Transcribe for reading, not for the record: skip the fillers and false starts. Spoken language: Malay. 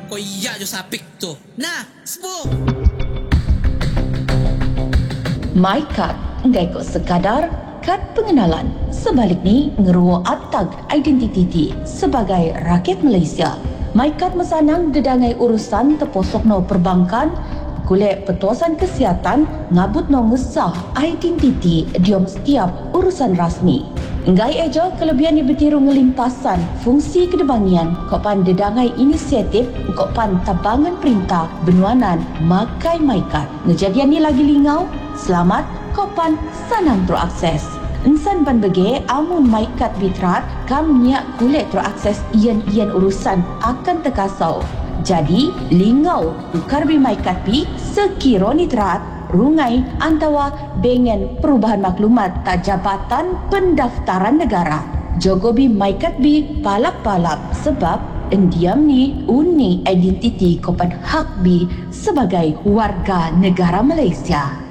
iya jo sapik tu. Nah, sepuh. MyKad enggak ikut sekadar kad pengenalan. Sebalik ni ngeruo atag identiti sebagai rakyat Malaysia. MyKad mesanang dedangai urusan terposok no perbankan, kulit petuasan kesihatan, ngabut no ngesah identiti diom setiap urusan rasmi. Ngai ejo kelebihan ni bertiru ngelimpasan fungsi kedebangian kopan dedangai inisiatif kopan tabangan perintah benuanan makai MyKad. Ngejadian ni lagi lingau, selamat kopan sanang terakses. Ensan ban bege amun MyKad bitrat kam niak kulit terakses ian urusan akan terkasau. Jadi lingau tukar bi MyKad pi sekiro ni terat rungai antawa bengen perubahan maklumat tak Jabatan Pendaftaran Negara. Jogo bi MyKad bi palap-palap sebab endiam ni uni identiti kopan hak bi sebagai warga negara Malaysia.